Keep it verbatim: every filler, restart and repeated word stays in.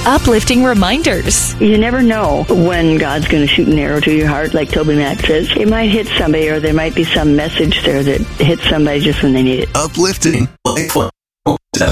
uplifting reminders. You never know when God's going to shoot an arrow to your heart, like Toby Mac says. It might hit somebody, or there might be some message there that hits somebody just when they need it. Uplifting.